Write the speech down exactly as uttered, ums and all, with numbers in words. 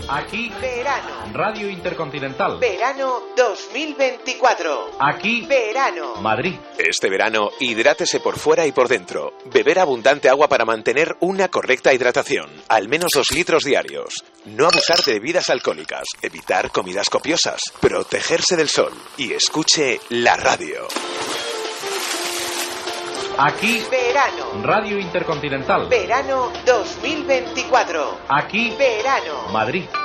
Aquí, verano. Radio Intercontinental. Verano dos mil veinticuatro. Aquí, verano. Madrid. Este verano, hidrátese por fuera y por dentro. Beber abundante agua para mantener una correcta hidratación. Al menos dos litros diarios. No abusar de bebidas alcohólicas. Evitar comidas copiosas. Protegerse del sol. Y escuche la radio. Aquí, verano. Radio Intercontinental. Verano dos mil veinticuatro. Aquí, verano. Madrid.